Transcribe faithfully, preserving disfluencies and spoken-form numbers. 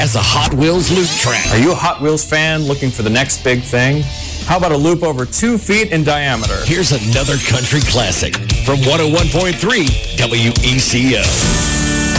as a Hot Wheels loop track. Are you a Hot Wheels fan looking for the next big thing? How about a loop over two feet in diameter? Here's another country classic from one oh one point three W E C O.